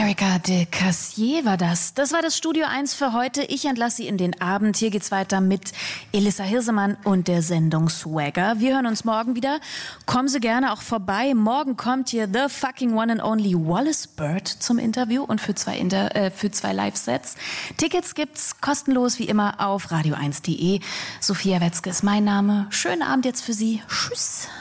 Erika de Cassier war das. Das war das Studio 1 für heute. Ich entlasse Sie in den Abend. Hier geht's weiter mit Elissa Hirsemann und der Sendung Swagger. Wir hören uns morgen wieder. Kommen Sie gerne auch vorbei. Morgen kommt hier the fucking one and only Wallace Bird zum Interview und für zwei Live-Sets. Tickets gibt's kostenlos wie immer auf radio1.de. Sophia Wetzke ist mein Name. Schönen Abend jetzt für Sie. Tschüss.